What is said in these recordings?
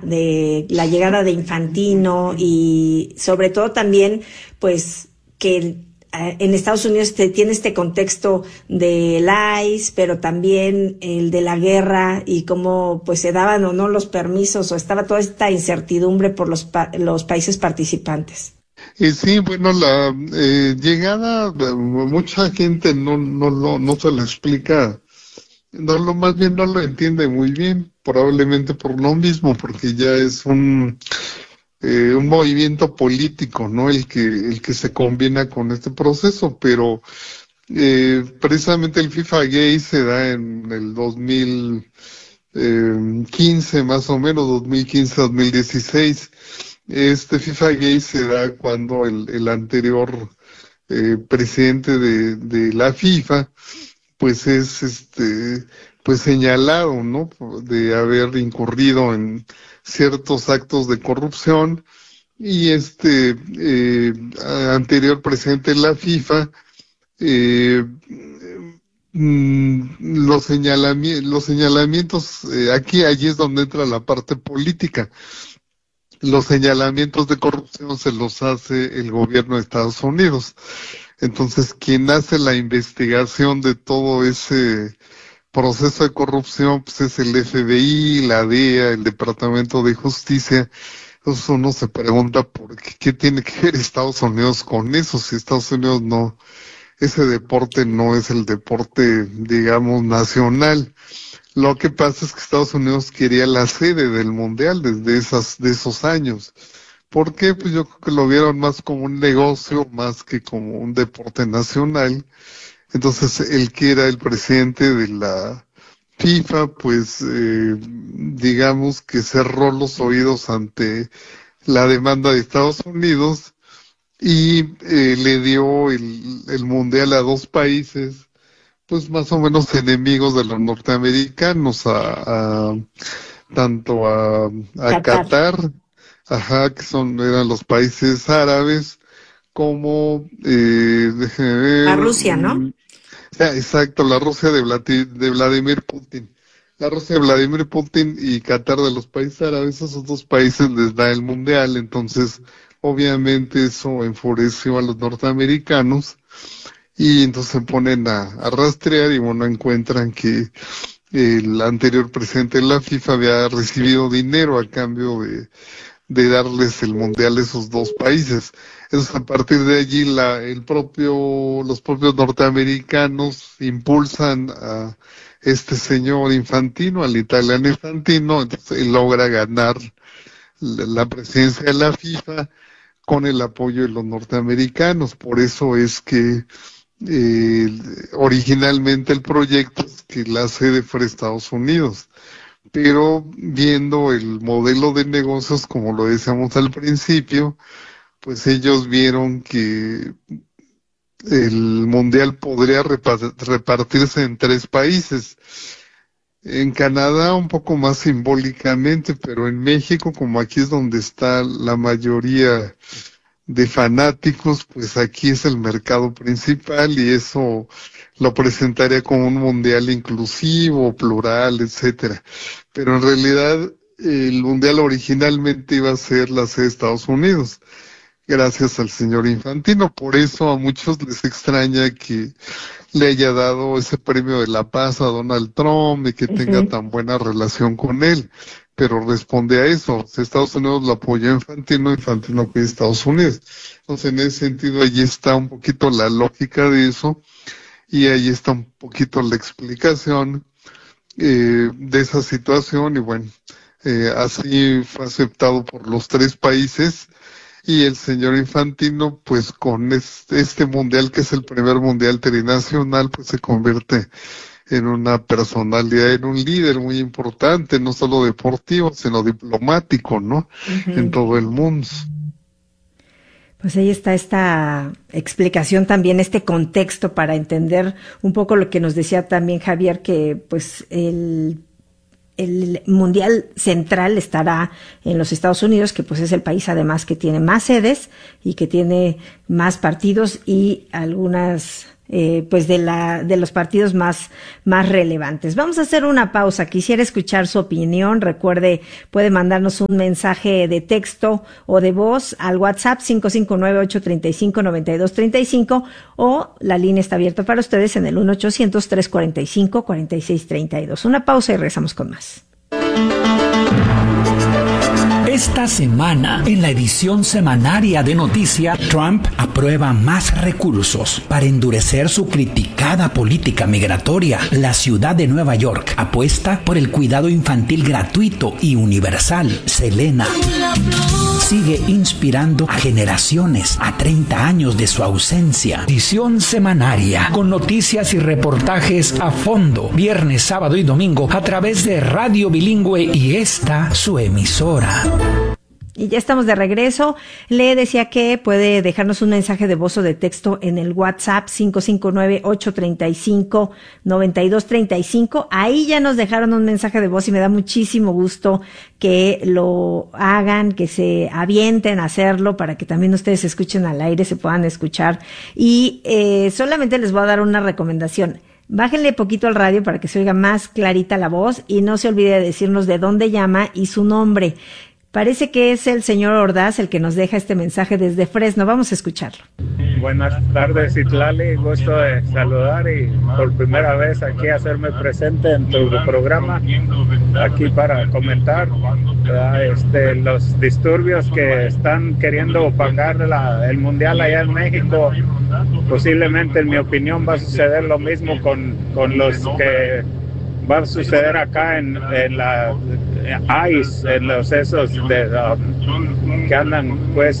de la llegada de Infantino y sobre todo también, pues, que en Estados Unidos tiene este contexto del ICE, pero también el de la guerra y cómo pues se daban o no los permisos, o estaba toda esta incertidumbre por los países participantes. Sí, bueno, la llegada, mucha gente no se la explica, más bien no lo entiende muy bien, probablemente por lo mismo, porque ya es un movimiento político, ¿no? El que se combina con este proceso, pero precisamente el FIFA Gay se da en el 2015, más o menos, 2015-2016. Este FIFA Gay se da cuando el anterior presidente de la FIFA, pues es pues señalado, ¿no? De haber incurrido en ciertos actos de corrupción, y anterior presidente de la FIFA, eh, los señalamientos, allí es donde entra la parte política. Los señalamientos de corrupción se los hace el gobierno de Estados Unidos. Entonces, quien hace la investigación de todo ese proceso de corrupción, pues es el FBI, la DEA, el Departamento de Justicia. Entonces uno se pregunta qué tiene que ver Estados Unidos con eso, si Estados Unidos no, ese deporte no es el deporte, digamos, nacional. Lo que pasa es que Estados Unidos quería la sede del Mundial desde esos años. ¿Por qué? Pues yo creo que lo vieron más como un negocio, más que como un deporte nacional. Entonces, el que era el presidente de la FIFA, pues digamos que cerró los oídos ante la demanda de Estados Unidos y le dio el Mundial a dos países, pues más o menos enemigos de los norteamericanos, tanto a Qatar, ajá, que eran los países árabes, como, déjeme ver, A Rusia, ¿no? exacto, la Rusia de Vladimir Putin. La Rusia de Vladimir Putin y Qatar de los países árabes, esos dos países les da el mundial, entonces obviamente eso enfureció a los norteamericanos y entonces se ponen a rastrear y bueno, encuentran que el anterior presidente de la FIFA había recibido dinero a cambio de darles el mundial a esos dos países. Entonces, a partir de allí, los propios norteamericanos impulsan a este señor Infantino, al italiano Infantino, entonces él logra ganar la presidencia de la FIFA con el apoyo de los norteamericanos. Por eso es que eh, originalmente el proyecto es que la sede fuera Estados Unidos, pero viendo el modelo de negocios, como lo decíamos al principio, pues ellos vieron que el mundial podría repartirse en tres países. En Canadá un poco más simbólicamente, pero en México, como aquí es donde está la mayoría de fanáticos, pues aquí es el mercado principal y eso lo presentaría como un mundial inclusivo, plural, etcétera. Pero en realidad el mundial originalmente iba a ser la sede de Estados Unidos, gracias al señor Infantino. Por eso a muchos les extraña que le haya dado ese premio de la paz a Donald Trump y que tenga tan buena relación con él. Pero responde a eso. Si Estados Unidos lo apoyó a Infantino, Infantino apoya a Estados Unidos. Entonces, en ese sentido, allí está un poquito la lógica de eso y ahí está un poquito la explicación de esa situación. Y bueno, así fue aceptado por los tres países. Y el señor Infantino, pues con este mundial, que es el primer mundial trinacional, pues se convierte en una personalidad, en un líder muy importante, no solo deportivo, sino diplomático, ¿no? En todo el mundo. Pues ahí está esta explicación también, este contexto para entender un poco lo que nos decía también Javier, que pues el mundial central estará en los Estados Unidos, que pues es el país además que tiene más sedes y que tiene más partidos y algunas pues de los partidos más relevantes. Vamos a hacer una pausa. Quisiera escuchar su opinión. Recuerde, puede mandarnos un mensaje de texto o de voz al WhatsApp 559-835-9235 o la línea está abierta para ustedes en el 1-800-345-4632. Una pausa y regresamos con más. Esta semana, en la edición semanaria de Noticias, Trump aprueba más recursos para endurecer su criticada política migratoria. La ciudad de Nueva York apuesta por el cuidado infantil gratuito y universal. Selena sigue inspirando a generaciones a 30 años de su ausencia. Edición semanaria con noticias y reportajes a fondo, viernes, sábado y domingo a través de Radio Bilingüe y esta su emisora. Y ya estamos de regreso. Le decía que puede dejarnos un mensaje de voz o de texto en el WhatsApp 559-835-9235. Ahí ya nos dejaron un mensaje de voz y me da muchísimo gusto que lo hagan, que se avienten a hacerlo para que también ustedes escuchen al aire, se puedan escuchar. Y solamente les voy a dar una recomendación. Bájenle poquito al radio para que se oiga más clarita la voz y no se olvide de decirnos de dónde llama y su nombre. Parece que es el señor Ordaz el que nos deja este mensaje desde Fresno. Vamos a escucharlo. Buenas tardes, Citlali. Gusto de saludar y por primera vez aquí hacerme presente en tu programa, aquí para comentar los disturbios que están queriendo opacar el Mundial allá en México. Posiblemente, en mi opinión, va a suceder lo mismo con los que va a suceder acá en la ICE, en los esos que andan pues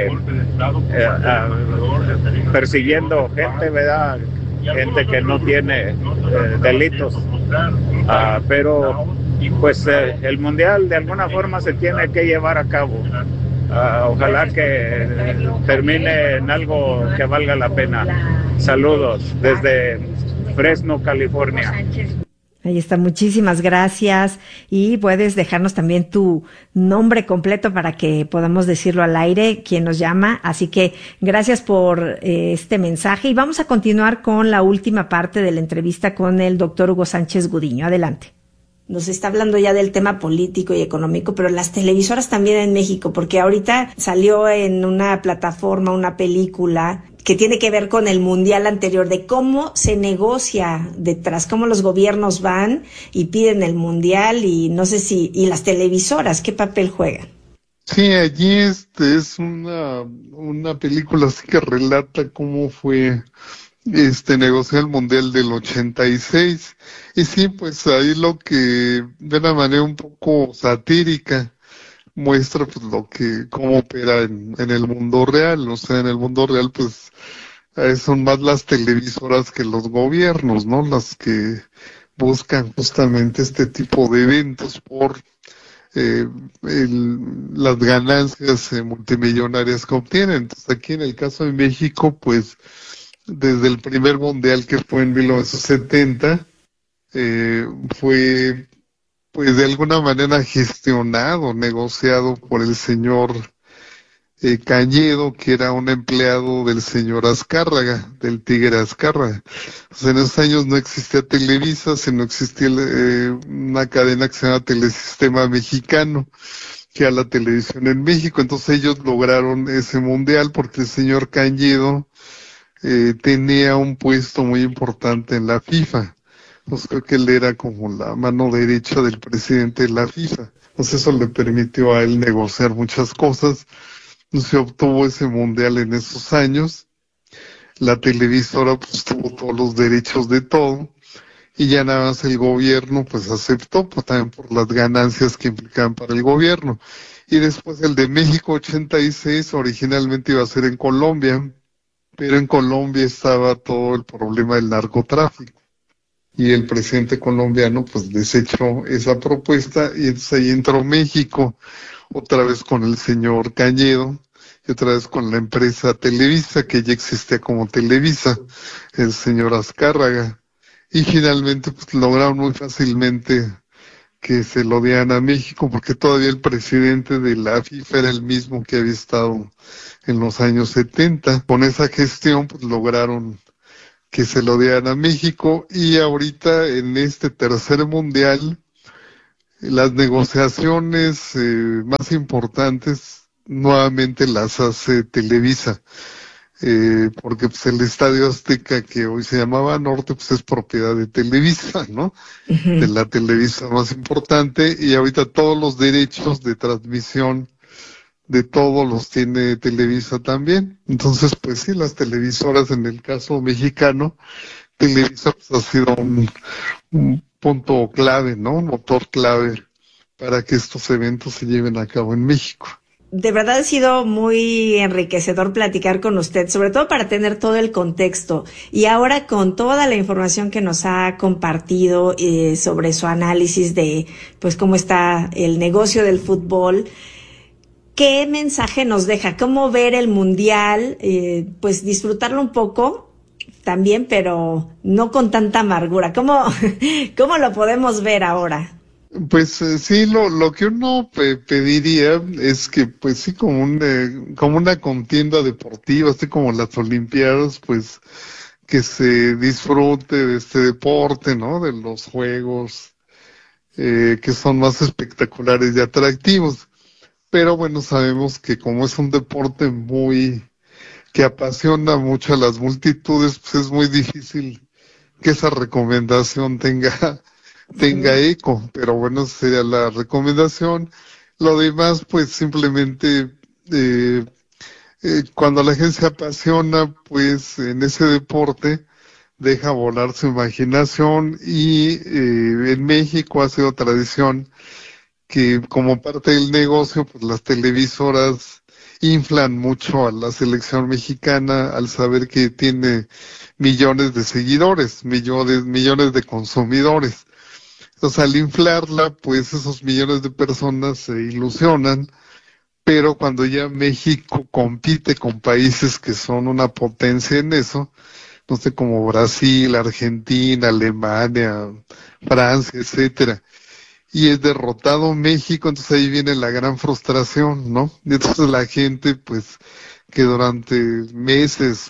persiguiendo gente, ¿verdad? Gente que no tiene delitos, pero pues el mundial de alguna forma se tiene que llevar a cabo. Ojalá que termine en algo que valga la pena. Saludos desde Fresno, California. Ahí está, muchísimas gracias. Y puedes dejarnos también tu nombre completo para que podamos decirlo al aire, quien nos llama. Así que gracias por este mensaje. Y vamos a continuar con la última parte de la entrevista con el doctor Hugo Sánchez Gudiño. Adelante. Nos está hablando ya del tema político y económico, pero las televisoras también en México, porque ahorita salió en una plataforma una película que tiene que ver con el mundial anterior, de cómo se negocia detrás, cómo los gobiernos van y piden el mundial, y no sé y las televisoras, ¿qué papel juegan? Sí, allí es una película así que relata cómo fue negociar el mundial del 86, y sí, pues ahí lo que de una manera un poco satírica muestra pues cómo opera en el mundo real. O sea, en el mundo real pues son más las televisoras que los gobiernos, ¿no? Las que buscan justamente este tipo de eventos por las ganancias multimillonarias que obtienen. Entonces aquí en el caso de México, pues desde el primer mundial, que fue en 1970, fue pues de alguna manera gestionado, negociado por el señor Cañedo, que era un empleado del señor Azcárraga, del Tigre Azcárraga. O sea, en esos años no existía Televisa, sino existía una cadena que se llama Telesistema Mexicano, que era la televisión en México. Entonces ellos lograron ese mundial porque el señor Cañedo tenía un puesto muy importante en la FIFA. Pues creo que él era como la mano derecha del presidente de la FIFA. Entonces eso le permitió a él negociar muchas cosas. Se obtuvo ese mundial en esos años. La televisora pues tuvo todos los derechos de todo, y ya nada más el gobierno pues aceptó, pues también por las ganancias que implicaban para el gobierno. Y después el de México 86 originalmente iba a ser en Colombia, pero en Colombia estaba todo el problema del narcotráfico. Y el presidente colombiano pues desechó esa propuesta, y entonces ahí entró México, otra vez con el señor Cañedo, y otra vez con la empresa Televisa, que ya existía como Televisa, el señor Azcárraga. Y finalmente pues lograron muy fácilmente que se lo dieran a México, porque todavía el presidente de la FIFA era el mismo que había estado en los años 70. Con esa gestión pues lograron que se lo dieran a México, y ahorita en este tercer mundial las negociaciones más importantes nuevamente las hace Televisa, porque pues el Estadio Azteca, que hoy se llamaba Norte, pues es propiedad de Televisa, ¿no? Uh-huh. De la Televisa más importante, y ahorita todos los derechos de transmisión de todos los tiene Televisa también. Entonces, pues sí, las televisoras, en el caso mexicano, Televisa pues, ha sido un punto clave, ¿no? Un motor clave para que estos eventos se lleven a cabo en México. De verdad ha sido muy enriquecedor platicar con usted, sobre todo para tener todo el contexto. Y ahora con toda la información que nos ha compartido sobre su análisis de pues cómo está el negocio del fútbol, ¿qué mensaje nos deja? ¿Cómo ver el Mundial? Pues disfrutarlo un poco también, pero no con tanta amargura. ¿Cómo lo podemos ver ahora? Pues sí, lo que uno pediría es que, pues sí, como una contienda deportiva, así como las Olimpiadas, pues que se disfrute de este deporte, ¿no? De los juegos que son más espectaculares y atractivos. Pero bueno, sabemos que como es un deporte que apasiona mucho a las multitudes, pues es muy difícil que esa recomendación tenga eco, pero bueno, esa sería la recomendación. Lo demás, pues simplemente cuando la gente se apasiona, pues en ese deporte deja volar su imaginación, y en México ha sido tradición que como parte del negocio, pues las televisoras inflan mucho a la selección mexicana al saber que tiene millones de seguidores, millones de consumidores. Entonces, al inflarla, pues esos millones de personas se ilusionan, pero cuando ya México compite con países que son una potencia en eso, no sé, como Brasil, Argentina, Alemania, Francia, etcétera, y es derrotado México, entonces ahí viene la gran frustración, ¿no? Y entonces la gente, pues, que durante meses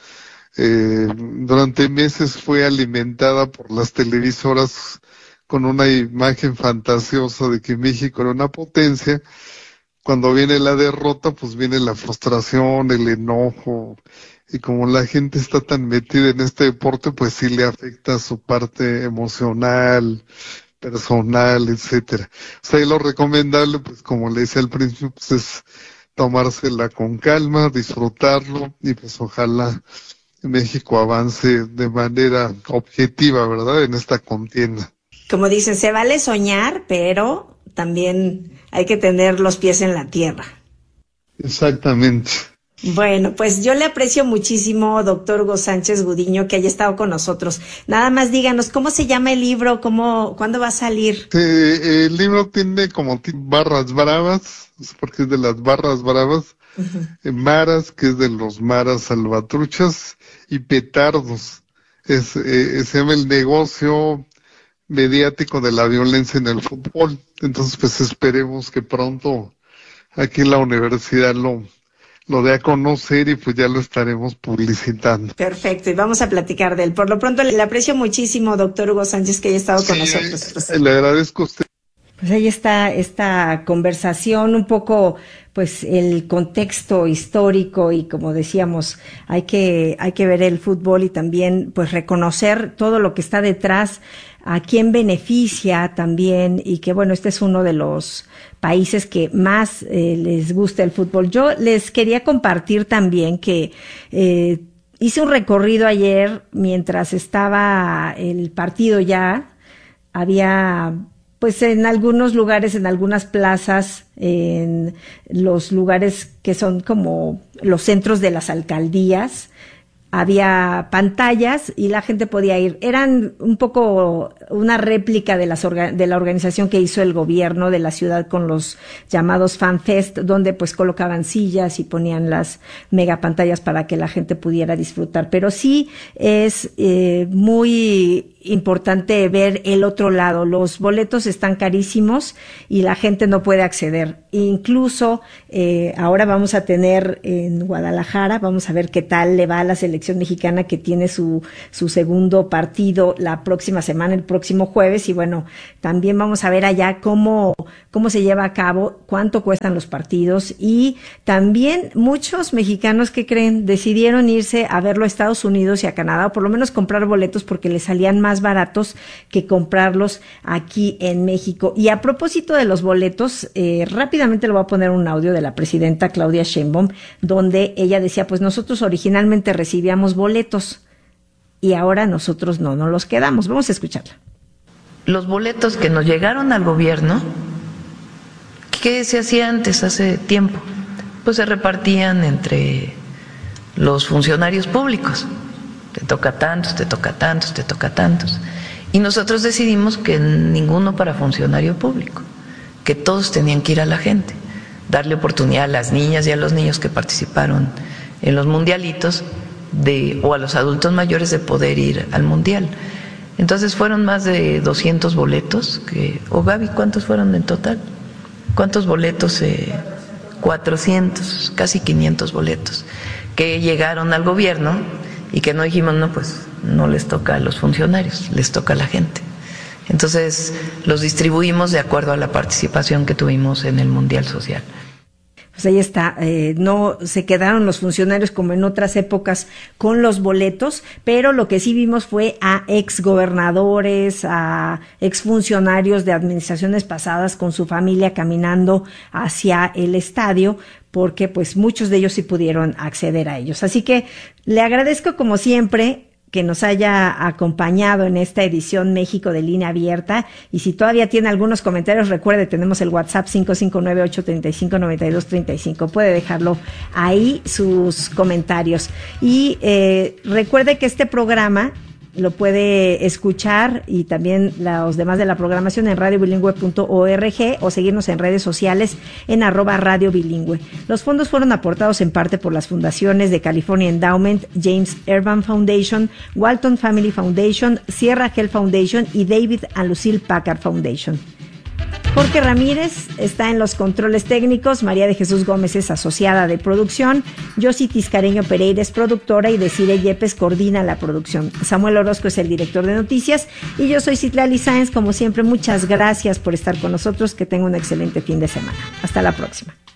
fue alimentada por las televisoras con una imagen fantasiosa de que México era una potencia, cuando viene la derrota, pues viene la frustración, el enojo, y como la gente está tan metida en este deporte, pues sí le afecta su parte emocional, personal, etcétera. O sea, y lo recomendable, pues como le decía al principio, pues es tomársela con calma, disfrutarlo, y pues ojalá México avance de manera objetiva, ¿verdad?, en esta contienda. Como dicen, se vale soñar, pero también hay que tener los pies en la tierra. Exactamente. Bueno, pues yo le aprecio muchísimo, doctor Hugo Sánchez Gudiño, que haya estado con nosotros. Nada más díganos, ¿cómo se llama el libro? ¿Cuándo va a salir? El libro tiene como barras bravas, porque es de las barras bravas, maras, que es de los maras salvatruchas, y petardos. Se llama El negocio mediático de la violencia en el fútbol. Entonces, pues esperemos que pronto aquí en la universidad lo dé a conocer, y pues ya lo estaremos publicitando. Perfecto, y vamos a platicar de él. Por lo pronto le aprecio muchísimo, doctor Hugo Sánchez, que haya estado con nosotros. Le agradezco a usted. Pues ahí está esta conversación, un poco pues el contexto histórico, y como decíamos, hay que ver el fútbol y también pues reconocer todo lo que está detrás, a quién beneficia también, y que bueno, este es uno de los países que más les gusta el fútbol. Yo les quería compartir también que hice un recorrido ayer mientras estaba el partido ya, había pues en algunos lugares, en algunas plazas, en los lugares que son como los centros de las alcaldías, había pantallas y la gente podía ir. Eran un poco una réplica de la organización que hizo el gobierno de la ciudad con los llamados FanFest, donde pues colocaban sillas y ponían las megapantallas para que la gente pudiera disfrutar. Pero sí es muy importante ver el otro lado. Los boletos están carísimos y la gente no puede acceder. Incluso ahora vamos a tener en Guadalajara, vamos a ver qué tal le va a la selección selección mexicana, que tiene su segundo partido la próxima semana, el próximo jueves, y bueno, también vamos a ver allá cómo se lleva a cabo, cuánto cuestan los partidos, y también muchos mexicanos que decidieron irse a verlo a Estados Unidos y a Canadá, o por lo menos comprar boletos porque les salían más baratos que comprarlos aquí en México. Y a propósito de los boletos, rápidamente le voy a poner un audio de la presidenta Claudia Sheinbaum, donde ella decía, pues nosotros originalmente recibíamos boletos y ahora nosotros no los quedamos. Vamos a escucharla. Los boletos que nos llegaron al gobierno, ¿qué se hacía antes, hace tiempo? Pues se repartían entre los funcionarios públicos. Te toca tantos, te toca tantos, te toca tantos. Y nosotros decidimos que ninguno para funcionario público, que todos tenían que ir a la gente, darle oportunidad a las niñas y a los niños que participaron en los mundialitos o a los adultos mayores de poder ir al mundial. Entonces fueron más de 200 boletos. Gaby, ¿cuántos fueron en total? ¿Cuántos boletos? 400, casi 500 boletos que llegaron al gobierno y que no dijimos, no, pues no les toca a los funcionarios, les toca a la gente. Entonces los distribuimos de acuerdo a la participación que tuvimos en el Mundial Social. Pues ahí está, no se quedaron los funcionarios como en otras épocas con los boletos, pero lo que sí vimos fue a exgobernadores, a exfuncionarios de administraciones pasadas con su familia caminando hacia el estadio, porque pues muchos de ellos sí pudieron acceder a ellos. Así que le agradezco como siempre que nos haya acompañado en esta edición México de Línea Abierta, y si todavía tiene algunos comentarios, recuerde, tenemos el WhatsApp 559-835-9235, puede dejarlo ahí sus comentarios, y recuerde que este programa lo puede escuchar y también los demás de la programación en radiobilingüe.org o seguirnos en redes sociales en @radiobilingüe. Los fondos fueron aportados en parte por las fundaciones de California Endowment, James Urban Foundation, Walton Family Foundation, Sierra Health Foundation y David and Lucille Packard Foundation. Jorge Ramírez está en los controles técnicos, María de Jesús Gómez es asociada de producción, Yossi Tiscareño Pereira es productora y Desiree Yepes coordina la producción. Samuel Orozco es el director de noticias y yo soy Citlali Sáenz. Como siempre, muchas gracias por estar con nosotros, que tenga un excelente fin de semana. Hasta la próxima.